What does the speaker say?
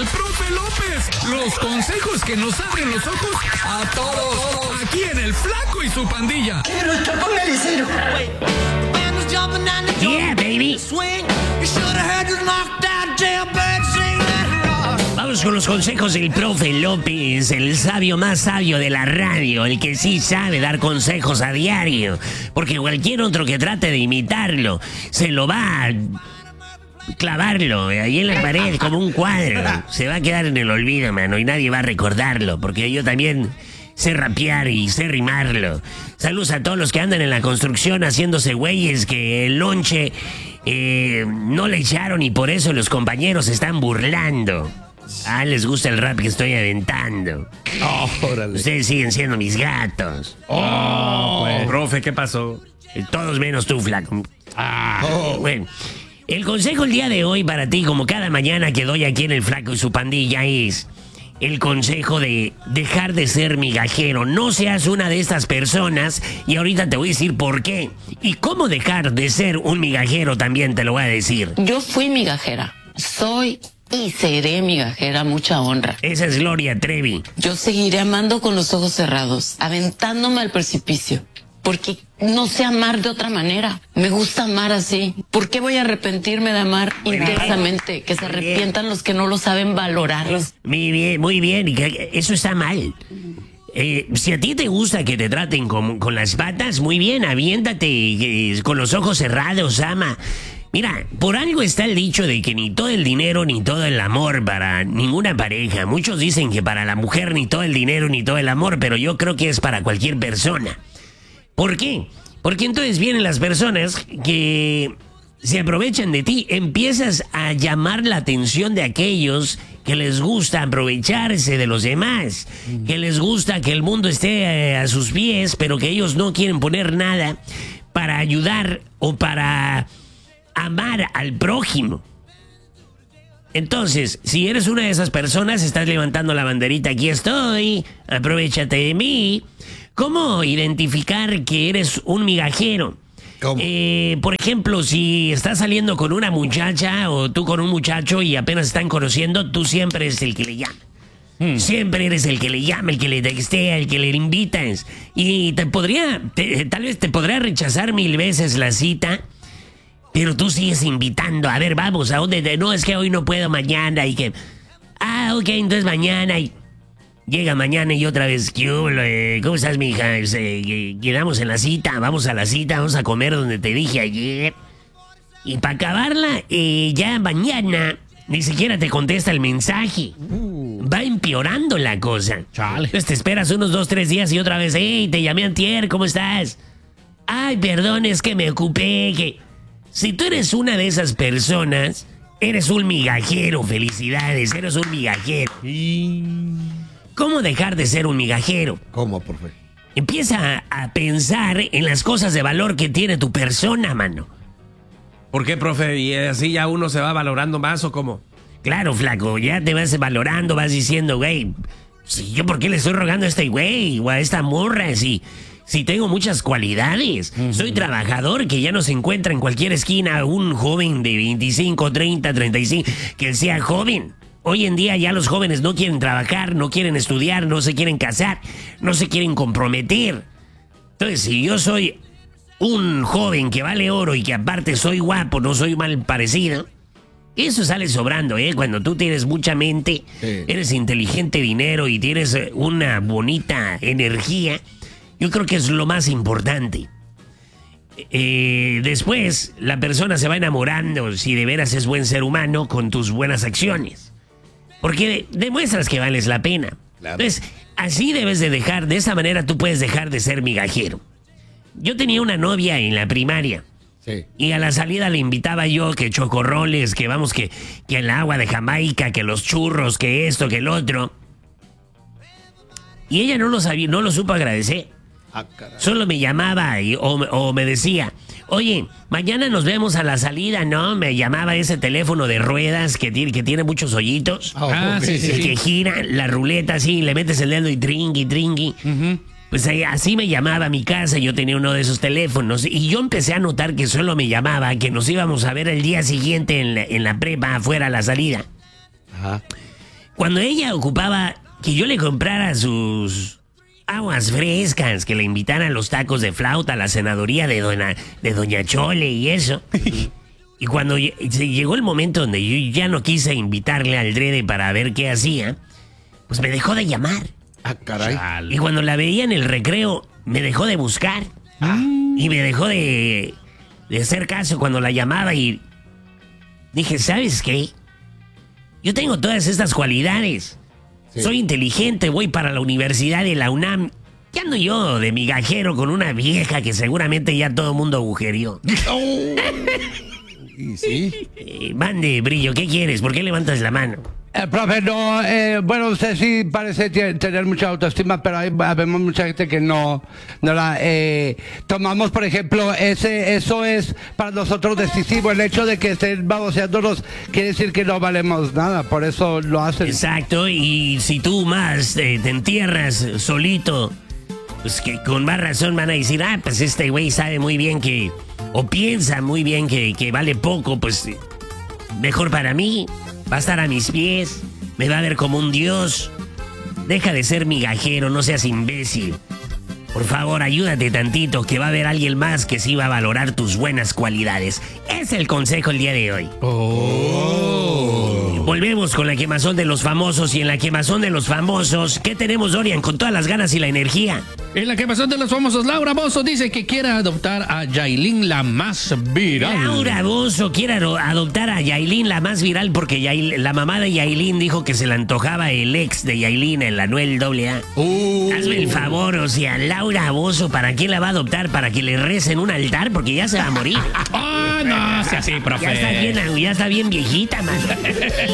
el profe López. Los consejos que nos abren los ojos a todos. Aquí en El Flaco y su pandilla. ¡Qué bruto! ¡Póngale cero! Yeah, baby. Vamos con los consejos del profe López, el sabio más sabio de la radio, el que sí sabe dar consejos a diario, porque cualquier otro que trate de imitarlo se lo va a clavarlo ahí en la pared como un cuadro. Se va a quedar en el olvido, mano, y nadie va a recordarlo, porque yo también sé rapear y sé rimarlo. Saludos a todos los que andan en la construcción haciéndose güeyes que el lonche no le echaron y por eso los compañeros se están burlando. Ah, les gusta el rap que estoy aventando. Oh, órale. Ustedes siguen siendo mis gatos. Pues. Profe, ¿qué pasó? Todos menos tú, flaco. Ah. Bueno, el consejo el día de hoy para ti, como cada mañana que doy aquí en El Flaco y su pandilla, es el consejo de dejar de ser migajero. No seas una de estas personas y ahorita te voy a decir por qué. Y cómo dejar de ser un migajero también te lo voy a decir. Yo fui migajera, soy y seré migajera, mucha honra. Esa es Gloria Trevi. Yo seguiré amando con los ojos cerrados, aventándome al precipicio, porque no sé amar de otra manera. Me gusta amar así. ¿Por qué voy a arrepentirme de amar intensamente? Que se arrepientan los que no lo saben valorar. Muy bien, y que eso está mal. Si a ti te gusta que te traten con las patas, muy bien, aviéntate con los ojos cerrados, ama. Mira, por algo está el dicho de que ni todo el dinero ni todo el amor para ninguna pareja. Muchos dicen que para la mujer ni todo el dinero ni todo el amor, pero yo creo que es para cualquier persona. ¿Por qué? Porque entonces vienen las personas que se aprovechan de ti. Empiezas a llamar la atención de aquellos que les gusta aprovecharse de los demás, que les gusta que el mundo esté a sus pies, pero que ellos no quieren poner nada para ayudar o para amar al prójimo. Entonces, si eres una de esas personas, estás levantando la banderita, aquí estoy, aprovéchate de mí. ¿Cómo identificar que eres un migajero? ¿Cómo? Por ejemplo, si estás saliendo con una muchacha o tú con un muchacho y apenas están conociendo, tú siempre eres el que le llama. Siempre eres el que le llama, el que le textea, el que le invitas. Y tal vez te podrá rechazar 1000 veces la cita, pero tú sigues invitando. A ver, vamos, ¿a dónde? No, es que hoy no puedo, mañana. Y que, ok, entonces mañana. Y llega mañana y otra vez, ¿cómo estás, mija? Quedamos en la cita, vamos a la cita, vamos a comer donde te dije ayer. Y para acabarla, ya mañana ni siquiera te contesta el mensaje. Va empeorando la cosa. Chale. Entonces te esperas unos 2, 3 días y otra vez, hey, te llamé antier, ¿cómo estás? Ay, perdón, es que me ocupé, que... Si tú eres una de esas personas, eres un migajero, felicidades, eres un migajero. ¿Cómo dejar de ser un migajero? ¿Cómo, profe? Empieza a pensar en las cosas de valor que tiene tu persona, mano. ¿Por qué, profe? ¿Y así ya uno se va valorando más o cómo? Claro, flaco, ya te vas valorando, vas diciendo, güey, ¿yo por qué le estoy rogando a este güey o a esta morra? Si tengo muchas cualidades, soy trabajador, que ya no se encuentra en cualquier esquina un joven de 25, 30, 35, que sea joven. Hoy en día ya los jóvenes no quieren trabajar, no quieren estudiar, no se quieren casar, no se quieren comprometer. Entonces, si yo soy un joven que vale oro y que aparte soy guapo, no soy mal parecido, eso sale sobrando, ¿eh? Cuando tú tienes mucha mente, eres inteligente, dinero y tienes una bonita energía, yo creo que es lo más importante. Después, la persona se va enamorando si de veras es buen ser humano con tus buenas acciones. Porque demuestras que vales la pena. Claro. Entonces, así debes de dejar, de esa manera tú puedes dejar de ser migajero. Yo tenía una novia en la primaria. Sí. Y a la salida le invitaba yo que chocorroles, que vamos, que el agua de Jamaica, que los churros, que esto, que el otro. Y ella no lo sabía, no lo supo agradecer. Solo me llamaba o me decía, oye, mañana nos vemos a la salida, ¿no? Me llamaba ese teléfono de ruedas que tiene muchos hoyitos. Sí. Que gira la ruleta así, le metes el dedo y tringui. Pues así me llamaba a mi casa, yo tenía uno de esos teléfonos. Y yo empecé a notar que solo me llamaba, que nos íbamos a ver el día siguiente en la prepa, afuera a la salida. Ajá. cuando ella ocupaba que yo le comprara sus aguas frescas, que le invitaran los tacos de flauta a la senaduría de Doña Chole y eso. Y cuando llegó el momento donde yo ya no quise invitarle al Drede para ver qué hacía, pues me dejó de llamar. Ah, caray. Y cuando la veía en el recreo, me dejó de buscar. Y me dejó de hacer caso cuando la llamaba y dije, ¿sabes qué? Yo tengo todas estas cualidades. Sí. Soy inteligente, voy para la universidad de la UNAM. ¿Qué ando yo de migajero con una vieja que seguramente ya todo el mundo agujerió? ¿Y sí? Mande, Brillo, ¿qué quieres? ¿Por qué levantas la mano? Profe, no, bueno, usted sí parece tener mucha autoestima, pero vemos mucha gente que no la tomamos, por ejemplo, eso es para nosotros decisivo. El hecho de que estén baboseándonos quiere decir que no valemos nada, por eso lo hacen. Exacto, y si tú más te entierras solito, pues que con más razón van a decir, pues este güey sabe muy bien que, o piensa muy bien que vale poco, pues mejor para mí. Va a estar a mis pies, me va a ver como un dios. Deja de ser migajero, no seas imbécil. Por favor, ayúdate tantito, que va a haber alguien más que sí va a valorar tus buenas cualidades. Es el consejo el día de hoy. Volvemos con la quemazón de los famosos. Y en la quemazón de los famosos, ¿qué tenemos, Dorian? Con todas las ganas y la energía. En la quemazón de los famosos, Laura Bozzo dice que quiere adoptar a Yailin, la más viral. Laura Bozzo quiere adoptar a Yailin, la más viral, porque la mamá de Yailin dijo que se le antojaba el ex de Yailin, el Anuel AA. Hazme el favor, o sea, Laura Bozzo, ¿para quién la va a adoptar? ¿Para que le recen un altar? Porque ya se va a morir. No sea así, profe. Ya está bien viejita, man.